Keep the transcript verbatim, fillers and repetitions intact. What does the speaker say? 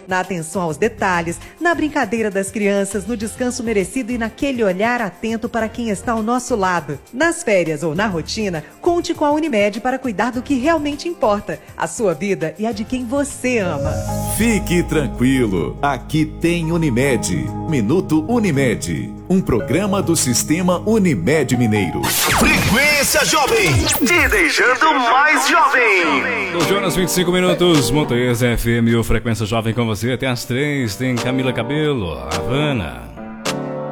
na atenção aos detalhes, na brincadeira das crianças, no descanso merecido e naquele olhar atento para quem está ao nosso lado. Nas férias ou na rotina, conte com a Unimed para cuidar do que realmente importa, a sua vida e a de quem você ama. Fique tranquilo, aqui tem Unimed. Minuto Unimed, um programa do Sistema Unimed Mineiro. Frequência Jovem, te deixando mais jovem. doze horas e vinte e cinco minutos, Montanhas F M, o Frequência Jovem com você até às três. Tem Camila Cabello, Havana.